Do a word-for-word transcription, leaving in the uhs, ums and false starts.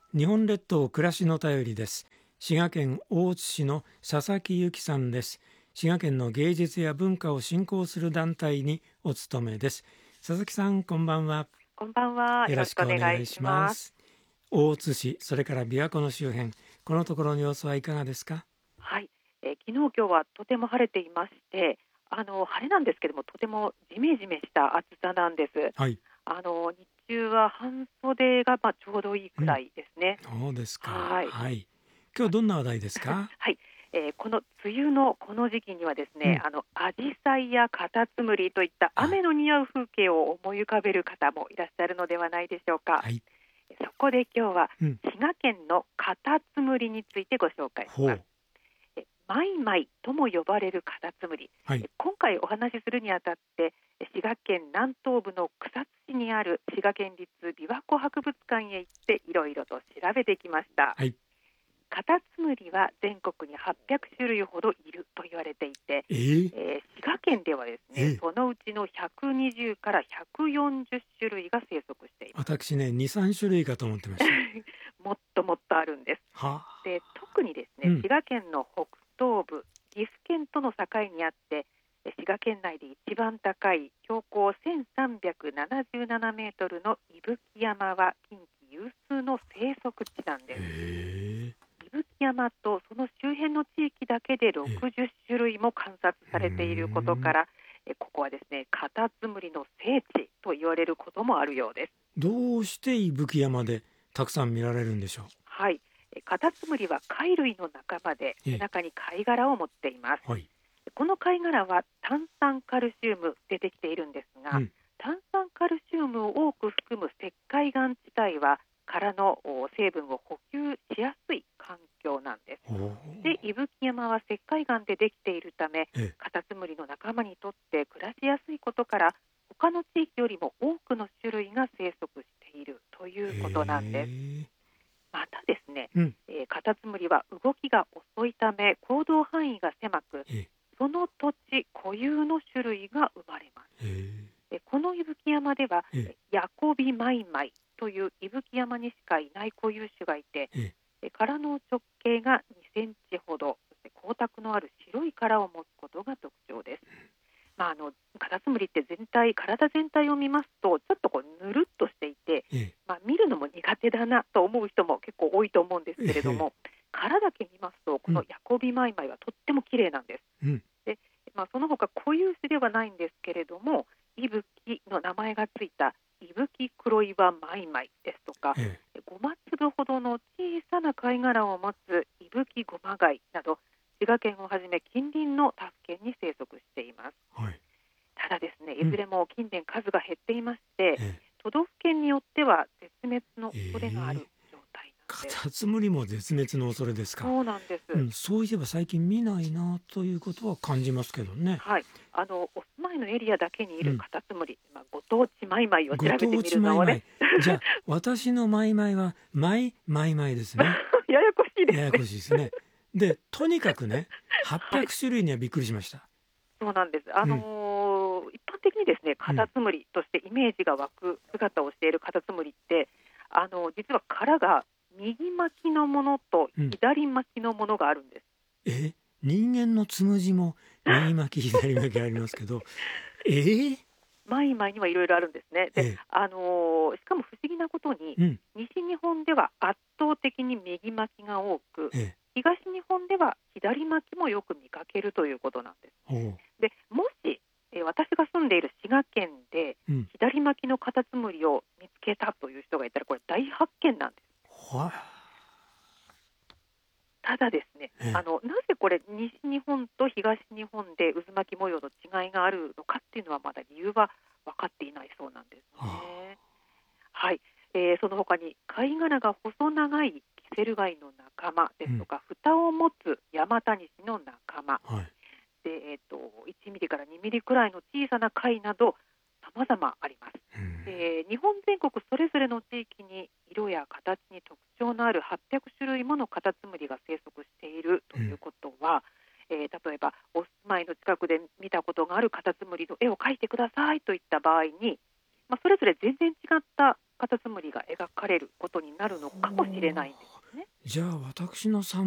日本列島暮らしの便りです。滋賀県大津市の佐々木由紀さんです。滋賀県の芸術や文化を振興する団体にお勤めです。佐々木さん、こんばんは。 こんばんは。 よろしくお願いします。大津市、それから琵琶湖の周辺、このところの様子はいかがですか？ はい、えー、昨日今日はとても晴れていまして、あの晴れなんですけども、とてもジメジメした暑さなんです。 はい。 あの日中は半袖がまあちょうどいいくらいですね。 うん、そうですか。 はい。 はい。今日どんな話題ですか？ はい、えー、この梅雨のこの時期にはですね、 うん、 あの紫陽花やカタツムリといったはい。 雨の似合う風景を思い浮かべる方もいらっしゃるのではないでしょうか。 はい。 そこで今日はうん、 滋賀県のカタツムリについてご紹介します。 ほう。 えマイマイとも呼ばれるカタツムリ、 はい。 え今回お話しするにあたってえ滋賀県南東部の草津市にある滋賀県立琵琶湖博物館へ行っていろいろと調べてきました。 はい。 カタツムリは全国にはっぴゃくしゅるいほどいると言われていて、 えー、 えー滋賀県ではですね、 えー、 そのうちのひゃくにじゅうからひゃくよんじゅっしゅるいが生息しています。 私ね、に、さん種類かと思ってました。 もっともっとあるんです。 はで特にですね、 うん。 滋賀県の北東部、岐阜県との境にあって、滋賀県内で一番高い標高せんさんびゃくななじゅうななメートルの伊吹山は近畿有数の生息地なんです。 へ伊吹山とその周辺の地域だけでえ。えろくじゅっしゅるいも観察さうーれていることかん。 ら、えここはですね、カタツムリの聖地と言われることもあるようです。 どうして伊吹山でたくさん見られるんでしょはい、えカタツムリは貝類の仲間で、 う？ええ。 背中に貝殻を持っています。 はい。 この貝殻は炭酸カルシウムでできているんですが、 うん。 炭酸カルシウムを多く含む石灰岩地帯は殻の成分を補給しやすい環境なんです。 おお。 で、伊吹山は石灰岩でできているため、 ええ。 カタツムリの仲間にとって暮らしやすいことから、他の地域よりも多くの種類が生息しているということなんです。 へえ。 またですね、 うん。 えーカタツムリは動きが遅いため行動範囲が狭く、 ええ。 その土地固有の種類が生まれます。 へえ。 えこの伊吹山では、 ええ。 ヤコビマイマイという伊吹山にしかいない固有種がいて、 ええ。 え殻の直径がにセンチほど、そして光沢のある白い殻を持つことが特徴です。まあ、あのカタツムリって全体体全体を見ますとちょっとこうぬるっとしていて、 ええ。 まあ、見るのも苦手だなと思う人も結構多いと思うんですけれどええ。 も、殻だけ見ますとこうん。 のヤコビマイマイはとっても綺麗なんです。 うん。 で、まあ、その他固有種ではないんですけれども、イブキの名前がついたイブキクロイワマイマイですとか、 ええ。 ごま粒ほどの小さな貝殻を持つイブキゴマガイなど、滋賀県をはじめ近隣の他府県に生息しています。 はい。 ただですね、いうん。 ずれも近年数が減っていまして、 ええ。 都道府県によっては絶滅のえ恐れがあえ。 る状態なんカです。 タツムリも絶滅の恐れですか？ そうなんです。 うん、そういえば最近見ないなということは感じますけどね。 はい、あのお住まいのエリアだけにいるうん。 カタツムリ、まあ、ご当地マイマイを調べてみご当地るのをねマイマイ。じゃあ、私のマイマイはマイマイマイですね。 ややこしいですややこね。 しいですね。で、とにかくね、800 はい、 種類にはびっくりしました。 そうなんです。あのうん、 ー一般的にですね、 うん、 カタツムリとしてイメージが湧く姿をしているカタツムリって、あの実は殻が右巻きのものとうん。 左巻きのものがあるんです。 え、人間のつむじも右巻き、左巻きありますけど、えー、 マイマイにはいろいろあるんですね。で、 ええ、 あのーしかも不思議なことに、 うん、 西日本では圧倒的に右巻きが多く、 ええ、 東日本では左巻きもよく見かけるということなんです。 おう、 で、もし、えー私が住んでいる滋賀県でうん、 左巻きのカタツムリを見つけたという人がいたら、これ大発見なんです。 はただですね、 ええ、 あのなぜこれ西日本と東日本で渦巻き模様の違いがあるのかっていうのはまだ理由は分かっていないそうなんですはね。はい、えーその他に貝殻が細長いキセル貝の仲間でうん、 すとか、蓋を持つヤマタニシの仲間はい、 で、えー、といちミリからにミリくらいの小さな貝など様々あります。 うん、 で、日本全国それぞれの地域に色や形に特徴のあるはっぴゃくしゅるいものカタツムリが生息しているとうん、 いうことは、えー例えばお住まいの近くで見たことがあるカタツムリの絵を描いてくださいといった場合に、まあ、それぞれ全然違ったカタツムリが描かれることになるのかもしれないんですね。 じゃあ私の散